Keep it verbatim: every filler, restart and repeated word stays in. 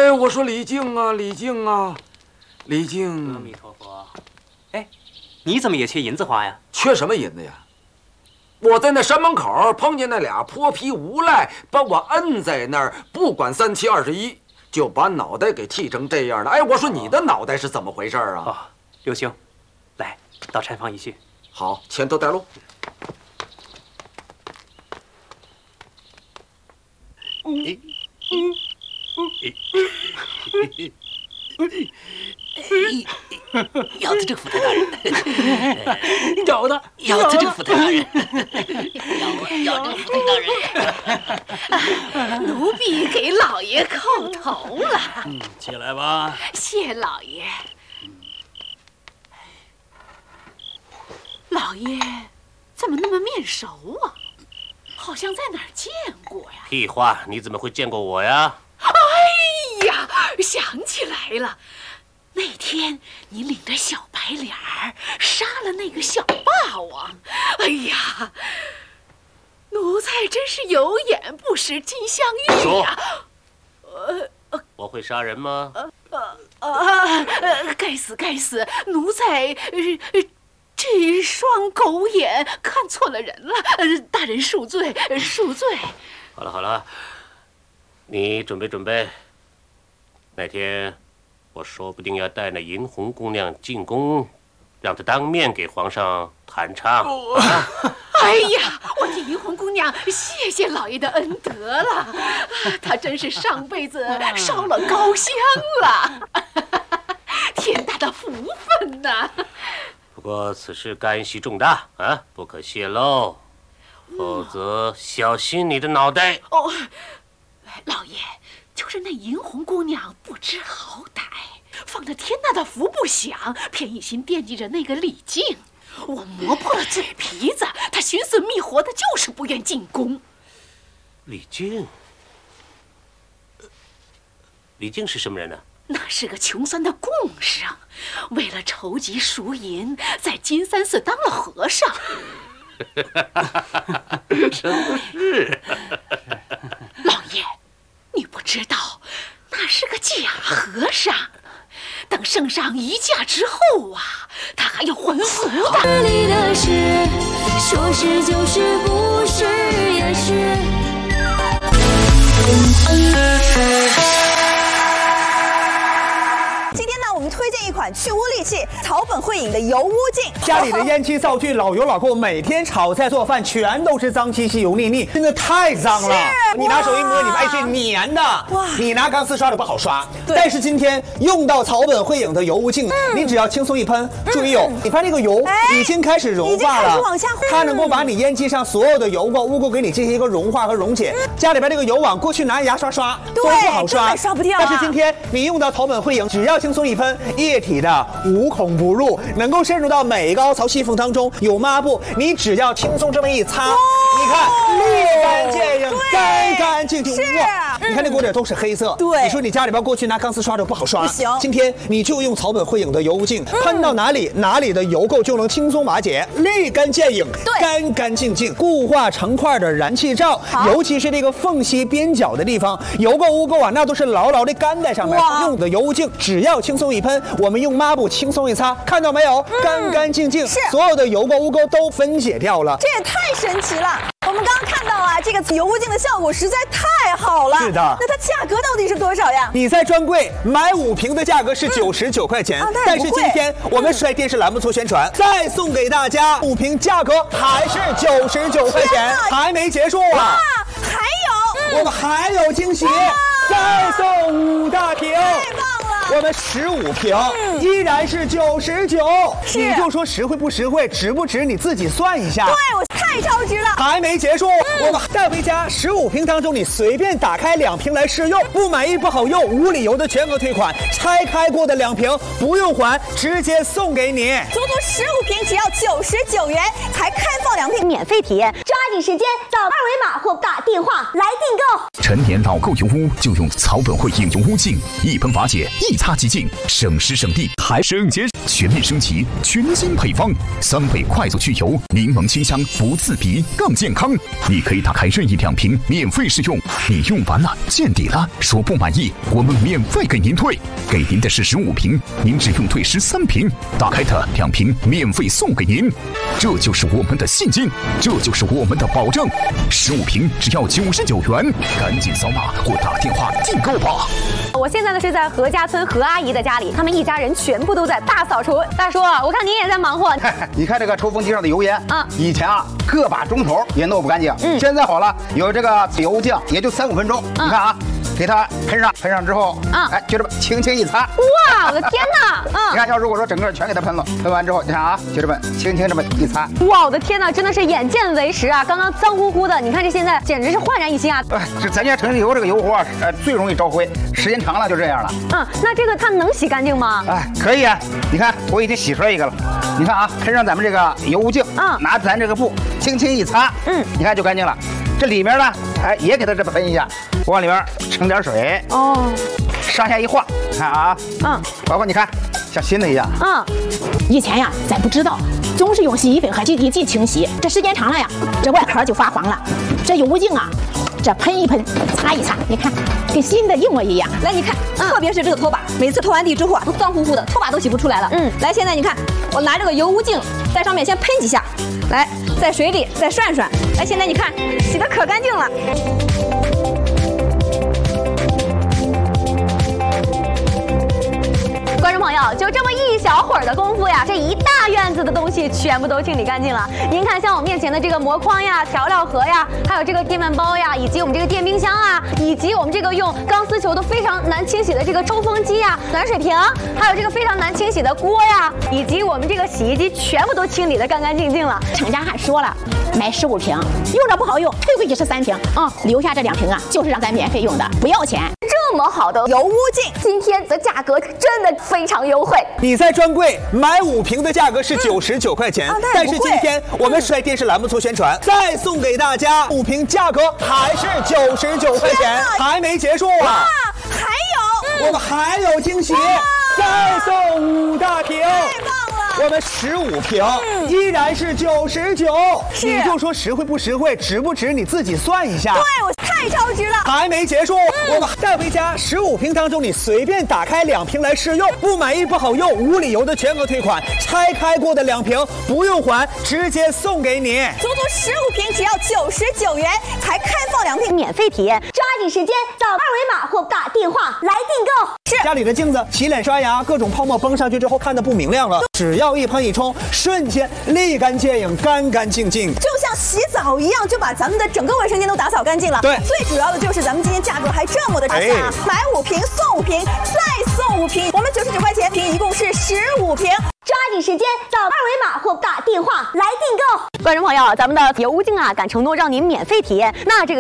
哎，我说李靖啊，李靖啊，李靖。 阿弥陀佛。哎，你怎么也缺银子花呀？ 缺什么银子呀？我在那山门口碰见那俩泼皮无赖，把我摁在那儿，不管三七二十一，就把脑袋给剃成这样了。哎，我说你的脑袋是怎么回事啊？ 哦，刘兄，来到禅房一叙。 好，前头带路。 嗯要得这个府台大人， 有的要得这个府台大人，要要这个府台大人。 奴婢给老爷叩头了。 嗯，起来吧。 谢老爷。老爷怎么那么面熟啊？好像在哪儿见过呀。 屁话，你怎么会见过我呀？ 哎呀，想起来了。那天你领着小白脸儿杀了那个小霸王，哎呀，奴才真是有眼不识金镶玉呀！ 呃，我会杀人吗？ 呃呃呃，该死该死，奴才呃这双狗眼看错了人了，呃，大人恕罪恕罪。 好了好了，你准备准备，那天。我说不定要带那银红姑娘进宫，让她当面给皇上弹唱。啊、 哎呀，我替银红姑娘谢谢老爷的恩德了，她真是上辈子烧了高香了，天大的福分呐！ 不过此事干系重大啊，不可泄露，否则小心你的脑袋。 哦，老爷。就是那银红姑娘不知好歹，放着天大的福不想，偏一心惦记着那个李靖。我磨破了嘴皮子，她寻死觅活的，就是不愿进宫。 李靖，李靖是什么人呢？ 那是个穷酸的贡生，为了筹集赎银，在金山寺当了和尚。 真是， 老爷。你不知道，那是个假和尚。等圣上一驾之后啊，他还要还俗的。 这里的事，说是就是，不是也是。 今天呢，我们推荐一款去污利器草本汇隐的油污净。 家里的烟气灶具老油老垢，每天炒菜做饭全都是脏兮兮油腻腻，真的太脏了。你拿手一摸，你发现是粘的。哇！你拿钢丝刷的不好刷。但是今天用到草本汇隐的油污净，嗯、你只要轻松一喷，注意哦，你发现这个油已经开始融化了， 往下它能够把你烟机上所有的油垢污垢给你进行一个融化和溶解。嗯、家里边这个油网，过去拿牙刷刷都不好刷， 刷不掉、啊。 但是今天你用到草本汇隐，只要轻松一喷，液体的无孔不入，能够渗入到每一个凹槽细缝当中。有抹布，你只要轻松这么一擦，哦、你看立竿见影，干干净净。哇！嗯、你看这锅底都是黑色。对，你说你家里边过去拿钢丝刷的不好刷，不行。今天你就用草本汇隐的油污净，嗯、喷到哪里，哪里的油垢就能轻松瓦解，立竿见影，干干净净，固化成块的燃气罩，尤其是这个缝隙边角的地方，油垢污垢啊，那都是牢牢的干在上面。用的油污净，只要轻松一喷，我们用抹布轻松一擦，看到没有？嗯、干干净净，所有的油垢污垢都分解掉了。 这也太神奇了！我们刚刚看到啊，这个油污净的效果实在太好了。 是的。 那它价格到底是多少呀？ 你在专柜买五瓶的价格是九十九块钱，嗯啊、但是今天我们是在电视栏目做宣传，嗯、再送给大家五瓶，价格还是九十九块钱，还没结束啊！ 还有， 嗯、我们还有惊喜，再送五大瓶。 太棒了！ 我们十五瓶，嗯、依然是九十九，你就说实惠不实惠，值不值，你自己算一下。 对，我太超值了。 还没结束，嗯、我们带回家十五瓶当中，你随便打开两瓶来试用，不满意不好用，无理由的全额退款。拆开过的两瓶不用还，直接送给你。 足足十五瓶，只要九十九元，才开放两瓶免费体验。张紧时间，扫二维码或打电话来订购。 陈年老垢油污就用草本汇影油污净，一喷瓦解，一擦即净，省时省力还省钱。全面升级，全新配方，三倍快速去油，柠檬清香，不刺鼻，更健康。你可以打开任意两瓶免费试用，你用完了见底了，说不满意，我们免费给您退，给您的是十五瓶，您只用退十三瓶，打开的两瓶免费送给您。这就是我们的信心，这就是我们的保证。十五瓶只要九十九元，赶紧扫码或打电话订购吧。 我现在呢是在何家村何阿姨的家里，他们一家人全部都在大扫除。大叔，我看您也在忙活。 你看这个抽风机上的油烟啊， 以前啊个把钟头也弄不干净，嗯，现在好了，有这个油酱也就三五分钟。嗯、你看啊，给它喷上，喷上之后，啊，哎，就这么轻轻一擦。 哇，我的天哪！嗯， 你看，要如果说整个全给它喷了，喷完之后，你看啊，就这么轻轻这么一擦。 哇，我的天哪，真的是眼见为实啊！刚刚脏乎乎的，你看这现在简直是焕然一新啊！ 哎，这咱家城市油这个油活啊，呃，最容易招灰，时间长了就这样了。 嗯，那这个它能洗干净吗？ 哎，可以啊。你看，我已经洗出来一个了。你看啊，喷上咱们这个油污净，嗯，拿咱这个布轻轻一擦，嗯，你看就干净了。这里面呢，哎，也给它这么喷一下，往里面盛点水，哦，上下一晃，看啊，嗯，包括你看，像新的一样。 嗯，以前呀，咱不知道，总是用洗衣粉和洗涤剂清洗，这时间长了呀，这外壳就发黄了。这油污净啊，这喷一喷，擦一擦，你看，跟新的一模一样。 来，你看，特别是这个拖把，每次拖完地之后啊，都脏乎乎的，拖把都洗不出来了。嗯，来，现在你看，我拿这个油污净在上面先喷几下，来，在水里再涮涮。哎，现在你看，洗得可干净了。观众朋友，就这么一小会儿的功夫呀，这一大院子的东西全部都清理干净了。您看，像我面前的这个膜筐呀、调料盒呀，还有这个电饭煲呀，以及我们这个电冰箱啊，以及我们这个用钢丝球都非常难清洗的这个抽风机呀、暖水瓶，还有这个非常难清洗的锅呀，以及我们这个洗衣机，全部都清理得干干净净了。 厂家还说了，买十五瓶，用着不好用，退回去十三瓶啊，留下这两瓶啊，就是让咱免费用的，不要钱。 这么好的油污净，今天的价格真的非常优惠。 你在专柜买五瓶的价格是九十九块钱，嗯啊、但是今天我们是在电视栏目做宣传，嗯、再送给大家五瓶，价格还是九十九块钱，还没结束啊！ 还有， 嗯、我们还有惊喜，再送五大瓶。 太棒了！ 我们十五瓶、嗯、依然是九十九，你就说实惠不实惠，值不值你自己算一下。 对，我太超值了。 还没结束，嗯、我们带回家十五瓶当中，你随便打开两瓶来试用，不满意不好用，无理由的全额退款。拆开过的两瓶不用还，直接送给你。 足足十五瓶只要九十九元，还开放两瓶免费体验，抓紧时间扫二维码或打电话来订购。是家里的镜子洗脸刷牙各种泡沫崩上去之后看得不明亮了，只要一喷一冲，瞬间立竿见影，干干净净， 就像洗澡一样，就把咱们的整个卫生间都打扫干净了。 对， 最主要的就是咱们今天价格还这么的划算啊！买五瓶送五瓶，再送五瓶，我们九十九块钱瓶，一共是十五瓶。抓紧时间扫二维码或打电话来订购。观众朋友，咱们的油污净啊，敢承诺让您免费体验，那这个。